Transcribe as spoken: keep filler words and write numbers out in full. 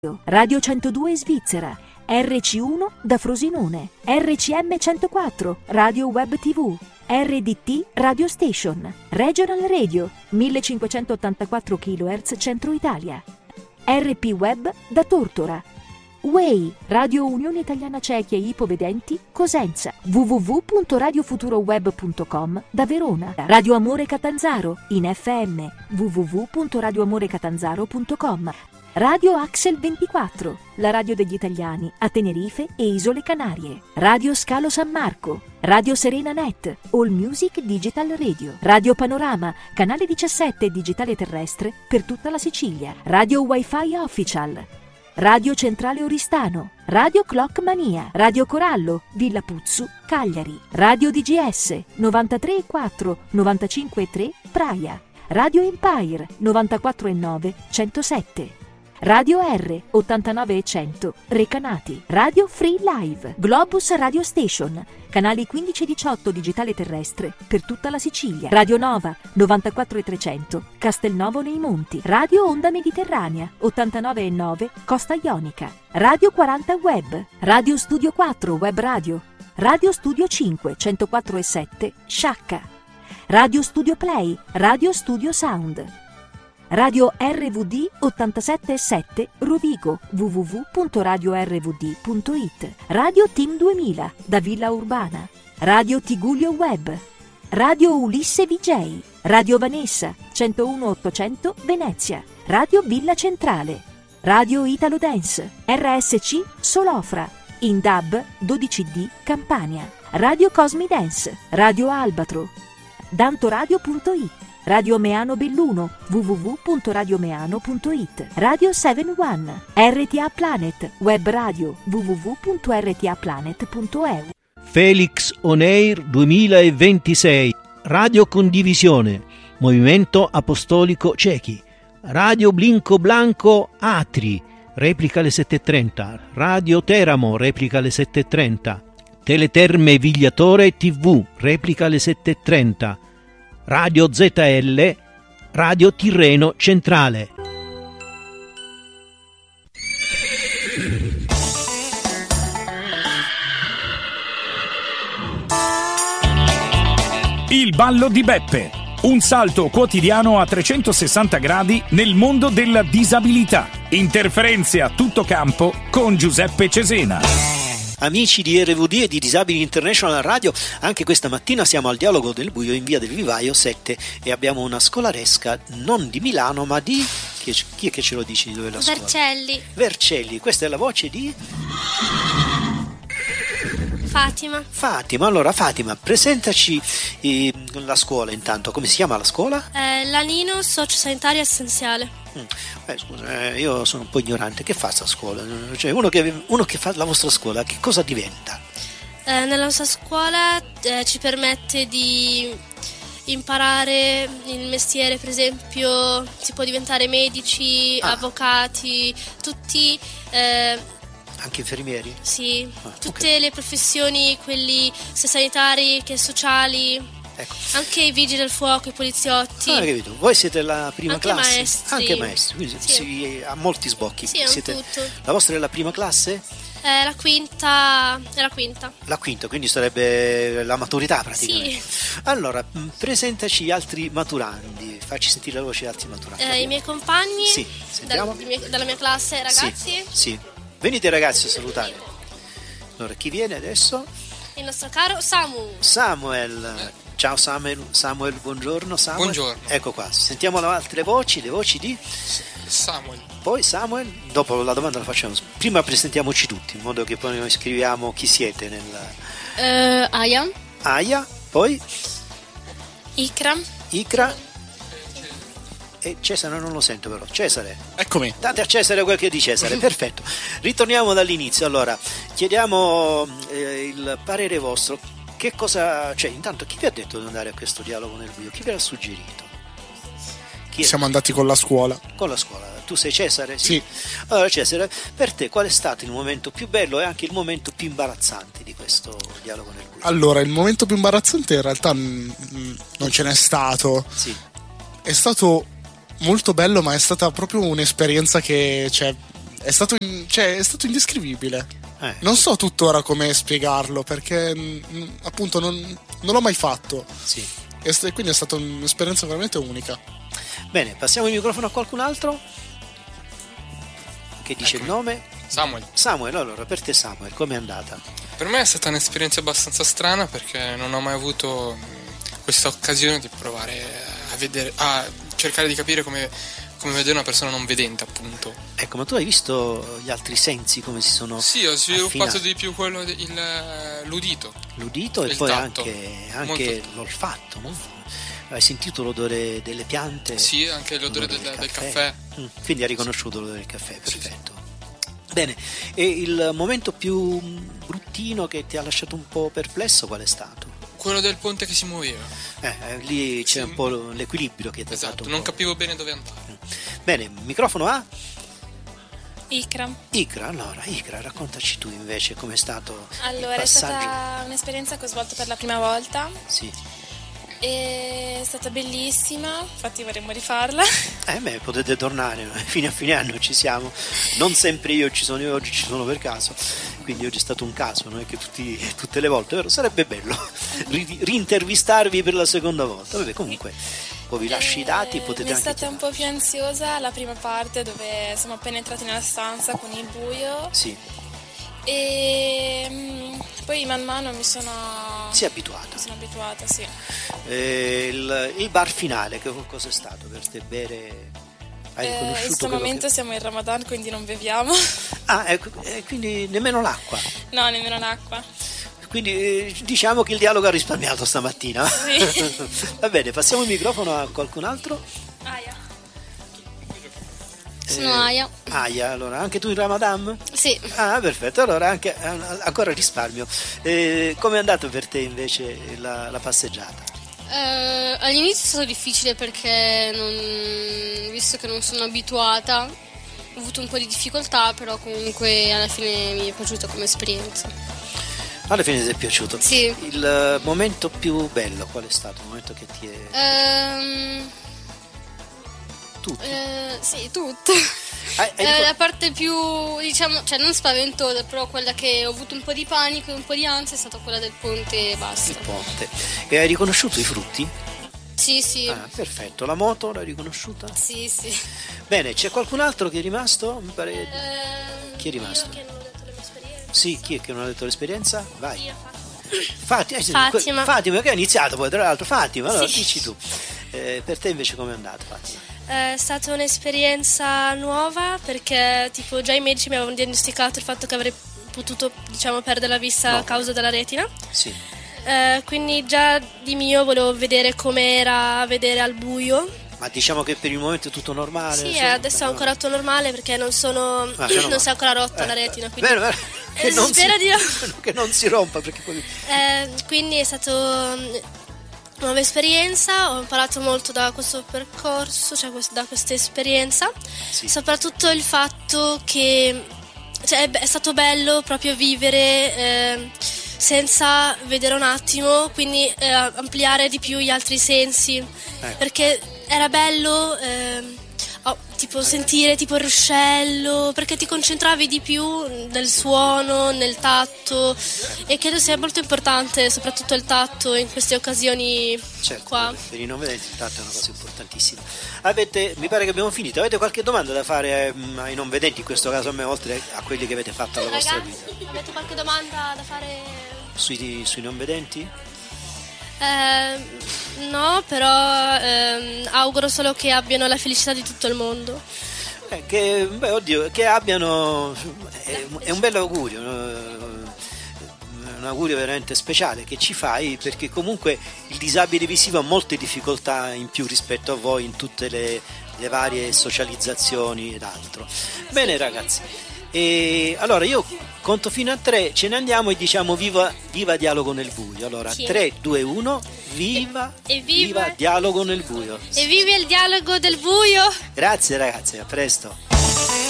Radio centodue Svizzera, R C uno da Frosinone, R C M centoquattro, Radio Web tivù, R D T Radio Station, Regional Radio, millecinquecentottantaquattro chilohertz Centro Italia, R P Web da Tortora, U E I, Radio Unione Italiana Ciechi e Ipovedenti, Cosenza, w w w punto radio futuro web punto com da Verona, Radio Amore Catanzaro, in F M, w w w punto radio amore catanzaro punto com, Radio Axel ventiquattro, la radio degli italiani a Tenerife e Isole Canarie, Radio Scalo San Marco, Radio Serena Net, All Music Digital Radio, Radio Panorama, canale diciassette digitale terrestre per tutta la Sicilia, Radio Wi-Fi Official, Radio Centrale Oristano, Radio Clock Mania, Radio Corallo, Villa Puzzu, Cagliari, Radio D G S novantatré e quattro, novantacinque e tre, Praia, Radio Empire novantaquattro e nove, centosette, Radio R ottantanove e cento, Recanati, Radio Free Live, Globus Radio Station, canali quindici e diciotto digitale terrestre per tutta la Sicilia, Radio Nova novantaquattro e trecento, Castelnuovo nei Monti, Radio Onda Mediterranea ottantanove e nove, Costa Ionica, Radio quaranta Web, Radio Studio quattro Web Radio, Radio Studio cinque centoquattro e sette, Sciacca, Radio Studio Play, Radio Studio Sound, Radio R V D ottantasette e sette Rovigo, w w w punto radio r v d punto i t, Radio Team duemila da Villa Urbana, Radio Tigullio Web, Radio Ulisse V J, Radio Vanessa centouno ottocento Venezia, Radio Villa Centrale, Radio Italo Dance, R S C Solofra, in D A B dodici D Campania, Radio Cosmi Dance, Radio Albatro, dantoradio punto i t, Radio Meano Belluno, w w w punto radio meano punto i t, Radio sette uno, R T A Planet, Web Radio, w w w punto r t a planet punto e u. Felix On Air duemilaventisei, Radio Condivisione, Movimento Apostolico Cechi, Radio Blinco Blanco Atri, replica alle sette e trenta, Radio Teramo, replica alle sette e trenta, Teleterme Vigliatore tivù, replica alle sette e trenta, Radio Z L, Radio Tirreno Centrale. Il ballo di Beppe, un salto quotidiano a trecentosessanta gradi nel mondo della disabilità. Interferenze a tutto campo con Giuseppe Cesena. Amici di R V D e di Disabili International Radio, anche questa mattina siamo al Dialogo del Buio in via del Vivaio sette e abbiamo una scolaresca non di Milano ma di... chi è, chi è che ce lo dice di dove è la scuola? Vercelli. Vercelli, questa è la voce di... Fatima. Fatima, allora Fatima, presentaci eh, la scuola intanto, come si chiama la scuola? Eh, Lanino Sociosanitario Essenziale. Mm. Eh, scusa, eh, io sono un po' ignorante, che fa sta scuola? Cioè, uno che, uno che fa la vostra scuola, che cosa diventa? Eh, nella nostra scuola eh, ci permette di imparare il mestiere, per esempio si può diventare medici, ah. avvocati, tutti... Eh, Anche infermieri? Sì, ah, tutte okay. le professioni, quelli sia sanitari che sociali, ecco. Anche i vigili del fuoco, i poliziotti. Ah, capito. Voi siete la prima anche classe? Maestri. Anche maestri. Quindi sì. si, ha molti sbocchi. Sì, siete... tutto. La vostra è la prima classe? Eh, la quinta, è la quinta. La quinta, quindi sarebbe la maturità praticamente. Sì. Allora, presentaci gli altri maturandi, facci sentire la voce degli altri maturanti. Eh, I miei compagni sì, sentiamo. Dal, mie, dalla mia classe, ragazzi. Sì, sì. Venite ragazzi a salutare. Allora, chi viene adesso? Il nostro caro Samu. Samuel. Ciao Samuel, Samuel, buongiorno Samuel. Buongiorno. Ecco qua, sentiamo le altre voci, le voci di? Samuel. Poi Samuel, dopo la domanda la facciamo. Prima presentiamoci tutti, in modo che poi noi scriviamo chi siete nel... Uh, Aya. Aya, poi? Ikram. Ikra. E Cesare non lo sento però. Cesare. Eccomi. Date a Cesare quel che è di Cesare, perfetto. Ritorniamo dall'inizio. Allora, chiediamo eh, il parere vostro. Che cosa, cioè, intanto chi vi ha detto di andare a questo dialogo nel buio? Chi ve l'ha suggerito? Chi Siamo andati con la scuola. Con la scuola. Tu sei Cesare? Sì. sì. Allora Cesare, per te qual è stato il momento più bello e anche il momento più imbarazzante di questo dialogo nel buio? Allora, il momento più imbarazzante in realtà mh, non ce n'è stato. Sì. È stato molto bello, ma è stata proprio un'esperienza che, cioè, è stato, in, cioè, è stato indescrivibile. Eh. Non so tuttora come spiegarlo, perché mh, appunto non, non l'ho mai fatto. Sì. E st- quindi è stata un'esperienza veramente unica. Bene, passiamo il microfono a qualcun altro che dice Eccomi. il nome. Samuel. Samuel, allora per te Samuel, com'è andata? Per me è stata un'esperienza abbastanza strana perché non ho mai avuto mh, questa occasione di provare a vedere, a cercare di capire come, come vedere una persona non vedente, appunto. Ecco, ma tu hai visto gli altri sensi come si sono Sì, ho sviluppato affinati? di più quello de- il, l'udito. L'udito e il poi tatto. anche, anche Molto. l'olfatto, no? Hai sentito l'odore delle piante? Sì, anche l'odore del, del caffè. Mm, quindi hai riconosciuto l'odore del caffè, perfetto. Bene, e il momento più bruttino che ti ha lasciato un po' perplesso qual è stato? Quello del ponte che si muoveva. Eh, eh, lì c'è Sì. un po' l'equilibrio che ti ha Esatto, fatto un non po'. capivo bene dove andare. Bene, microfono a Ikram. Icra. Allora, Icra, raccontaci tu invece com'è stato Allora, il è passaggio. stata un'esperienza che ho svolto per la prima volta Sì. e è stata bellissima, infatti vorremmo rifarla. Eh beh, potete tornare, no? Fino a fine anno ci siamo. Non sempre io ci sono, io oggi ci sono per caso. Quindi oggi è stato un caso, non è che tutti, tutte le volte, vero? Sarebbe bello ri- rintervistarvi per la seconda volta. Vabbè, comunque, poi vi lascio i dati, Eh, potete mi è anche stata un po' più ansiosa la prima parte dove siamo appena entrati nella stanza con il buio Sì, e mm, poi man mano mi sono, si è abituata. mi sono abituata, sì. Eh, il, il bar finale, che cosa è stato per te? Bere? Hai Eh, in riconosciuto questo quello momento che... siamo in Ramadan, quindi non beviamo. Ah, ecco, eh, quindi nemmeno l'acqua. No, nemmeno l'acqua. Quindi eh, diciamo che il dialogo ha risparmiato stamattina. Sì. Va bene, passiamo il microfono a qualcun altro. Aia. Sono Aya. Aya, allora, anche tu in Ramadan? Sì. Ah, perfetto, allora anche eh, ancora risparmio. Eh, come è andato per te invece la, la passeggiata? Eh, all'inizio è stato difficile perché non, visto che non sono abituata ho avuto un po' di difficoltà, però comunque alla fine mi è piaciuta come esperienza. Alla fine ti è piaciuto? Sì. Il eh, momento più bello qual è stato? Il momento che ti è... Ehm, Tutto? eh, sì, tutto. Hai- hai Eh, ricor- la parte più, diciamo, cioè non spaventosa, però quella che ho avuto un po' di panico e un po' di ansia è stata quella del ponte e basta. Il ponte. E hai riconosciuto i frutti? Sì, sì. Ah, perfetto. La moto l'hai riconosciuta? Sì, sì. Bene, c'è qualcun altro che è rimasto? Mi pare... Ehm, Chi è rimasto? Io che non ho detto le mie esperienze. Sì, chi è che non ha detto l'esperienza? Vai. Io faccio. Fati- eh, sì, Fatima. que- Fatima, che ha iniziato poi, tra l'altro. Fatima, allora Sì. dici tu. Eh, per te invece com'è andata, Fatima? È stata un'esperienza nuova perché tipo già i medici mi avevano diagnosticato il fatto che avrei potuto, diciamo, perdere la vista No. a causa della retina. Sì. Eh, quindi già di mio volevo vedere com'era vedere al buio. Ma diciamo che per il momento è tutto normale? Sì, insomma? adesso è ancora tutto normale perché non sono Ah, meno non male. si è ancora rotta la Eh, retina. Quindi, Bene, bene. Che, Eh, non si, spero di no. che non si rompa perché poi... Eh, quindi è stato mm, nuova esperienza, ho imparato molto da questo percorso, cioè quest- da questa esperienza, Sì. soprattutto il fatto che cioè, è, be- è stato bello proprio vivere eh, senza vedere un attimo, quindi eh, ampliare di più gli altri sensi, Ecco. perché era bello ehm, oh, tipo sentire tipo il ruscello, perché ti concentravi di più nel suono, nel tatto, e credo sia molto importante soprattutto il tatto in queste occasioni Certo, qua. per i non vedenti intanto è una cosa importantissima. Avete, mi pare che abbiamo finito. Avete qualche domanda da fare ehm, ai non vedenti, in questo caso a me, oltre a quelli che avete fatto alla vostra Ragazzi, vita? avete qualche domanda da fare? Sui, sui non vedenti? Eh, no, però ehm, auguro solo che abbiano la felicità di tutto il mondo. Eh, che, beh, oddio, che abbiano... È, è un bel augurio, no? Un augurio veramente speciale che ci fai, perché comunque il disabile visivo ha molte difficoltà in più rispetto a voi in tutte le, le varie socializzazioni ed altro. Bene ragazzi, e allora io conto fino a tre, ce ne andiamo e diciamo viva, viva Dialogo nel Buio. Allora Sì. tre, due, uno, viva, E viva- viva Dialogo nel Buio. E vivi il dialogo del buio! Grazie ragazzi, a presto.